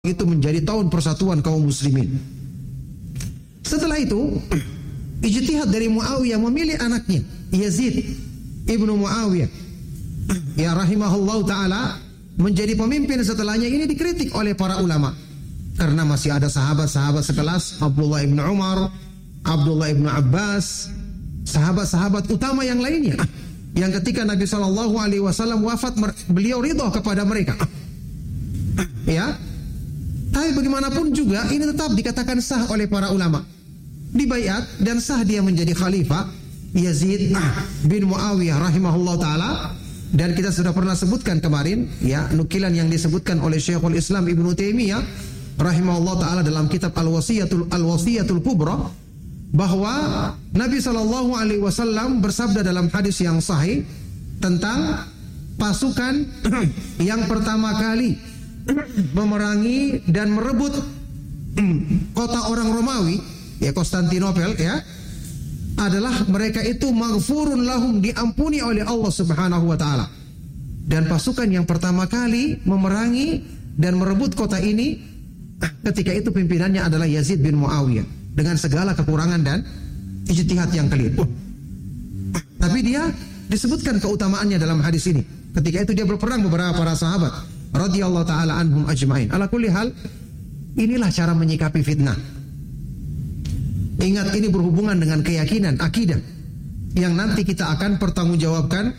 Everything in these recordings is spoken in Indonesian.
itu menjadi tahun persatuan kaum muslimin. Setelah itu, ijtihad dari Muawiyah memilih anaknya Yazid ibnu Muawiyah, ya rahimahullahu taala, menjadi pemimpin setelahnya. Ini dikritik oleh para ulama karena masih ada sahabat-sahabat sekelas Abdullah ibnu Umar, Abdullah ibnu Abbas, sahabat-sahabat utama yang lainnya, yang ketika Nabi SAW wafat, beliau ridho kepada mereka. Ya, tapi bagaimanapun juga ini tetap dikatakan sah oleh para ulama, dibaiat dan sah dia menjadi khalifah Yazid bin Muawiyah rahimahullah taala. Dan kita sudah pernah sebutkan kemarin, ya, nukilan yang disebutkan oleh Syekhul Islam Ibnu Taimiyah rahimahullah taala dalam kitab Al-Wasiyatul Kubra, bahwa Nabi SAW bersabda dalam hadis yang sahih tentang pasukan yang pertama kali memerangi dan merebut kota orang Romawi, ya Konstantinopel, ya, adalah mereka itu maghfurun lahum, diampuni oleh Allah Subhanahu wa taala. Dan pasukan yang pertama kali memerangi dan merebut kota ini, ketika itu pimpinannya adalah Yazid bin Muawiyah dengan segala kekurangan dan ijtihad yang keliru. Tapi dia disebutkan keutamaannya dalam hadis ini. Ketika itu dia berperang beberapa para sahabat radhiyallahu taala anhum ajmain. Ala kulli hal, inilah cara menyikapi fitnah. Ingat, ini berhubungan dengan keyakinan, akidah yang nanti kita akan pertanggungjawabkan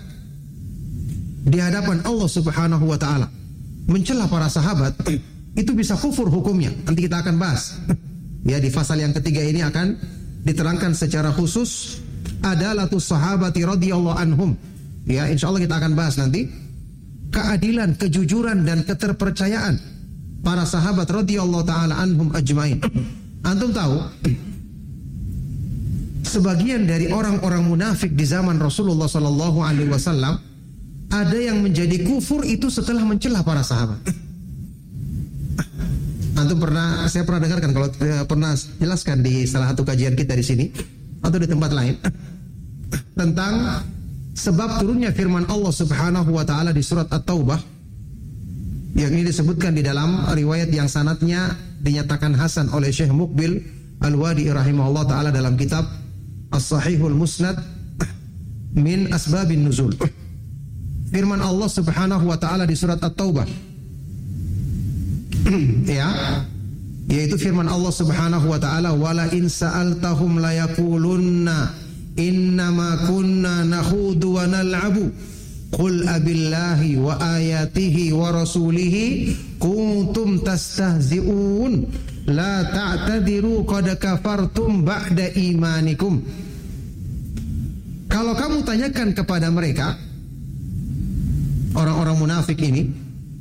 di hadapan Allah Subhanahu wa taala. Mencela para sahabat itu bisa kufur hukumnya. Nanti kita akan bahas. Ya, di pasal yang ketiga ini akan diterangkan secara khusus adalatus sahabati radhiyallahu anhum. Ya, insyaallah kita akan bahas nanti keadilan, kejujuran dan keterpercayaan para sahabat radhiyallahu taala anhum ajmain. Antum tahu, sebagian dari orang-orang munafik di zaman Rasulullah sallallahu alaihi wasallam ada yang menjadi kufur itu setelah mencela para sahabat. Antum saya pernah dengarkan, kalau pernah jelaskan di salah satu kajian kita di sini atau di tempat lain, tentang sebab turunnya firman Allah Subhanahu wa taala di surat At-Taubah, yang ini disebutkan di dalam riwayat yang sanadnya dinyatakan hasan oleh Syekh Muqbil Al-Wadi rahimahullah taala dalam kitab As-Sahihul Musnad min Asbabin Nuzul. Firman Allah Subhanahu wa taala di surat At-Taubah, ya, yaitu firman Allah Subhanahu wa taala, wala in sa'altahum la yaqulunna innama kunna nakhudu wa nal'abu qul abillahi wa ayatihi wa rasulihi kuntum tastahzi'un la ta'tadiru qad kafartum ba'da imanikum. Kalau kamu tanyakan kepada mereka, orang-orang munafik ini,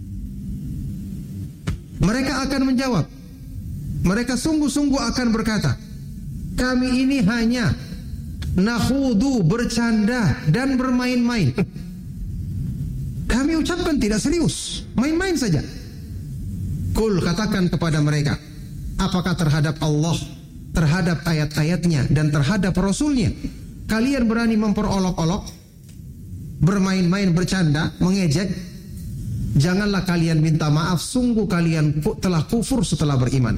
mereka akan menjawab, mereka sungguh-sungguh akan berkata, kami ini hanya nakhudu, bercanda dan bermain-main. Kami ucapkan tidak serius, main-main saja. Kul, katakan kepada mereka, apakah terhadap Allah, terhadap ayat-ayatnya dan terhadap Rasulnya kalian berani memperolok-olok, bermain-main, bercanda, mengejek? Janganlah kalian minta maaf, sungguh kalian telah kufur setelah beriman.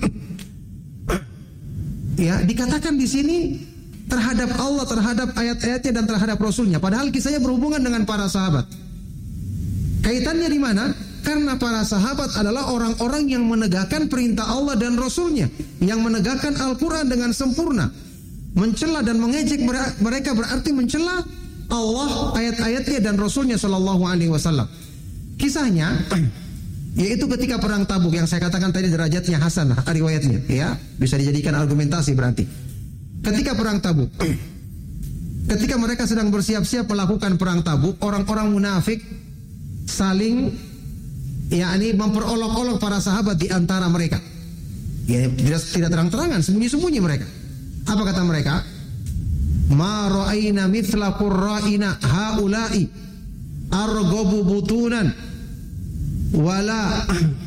Ya, dikatakan di sini terhadap Allah, terhadap ayat-ayatnya dan terhadap Rasulnya. Padahal kisahnya berhubungan dengan para sahabat. Kaitannya di mana? Karena para sahabat adalah orang-orang yang menegakkan perintah Allah dan Rasulnya, yang menegakkan Al-Quran dengan sempurna. Mencela dan mengejek mereka berarti mencela Allah, ayat-ayatnya dan Rasulnya Sallallahu Alaihi Wasallam. Kisahnya yaitu ketika perang Tabuk, yang saya katakan tadi derajatnya hasan riwayatnya, ya, bisa dijadikan argumentasi berarti. Ketika perang Tabuk, ketika mereka sedang bersiap-siap melakukan perang Tabuk, orang-orang munafik saling, yakni memperolok-olok para sahabat di antara mereka. Ya, tidak terang-terangan, sembunyi-sembunyi mereka. Apa kata mereka? Ma ra'ayna mithla qurra'ina haula'i arghabu butunan wala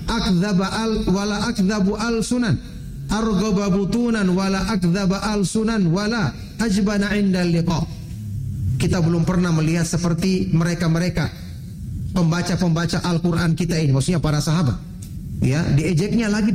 akdzabu al-sunan arghaba butunan wala akdzaba al-sunan wala ajbana 'indal liqa. Kita belum pernah melihat seperti mereka-mereka pembaca-pembaca Al-Quran kita ini, maksudnya para sahabat, Ya, diejeknya lagi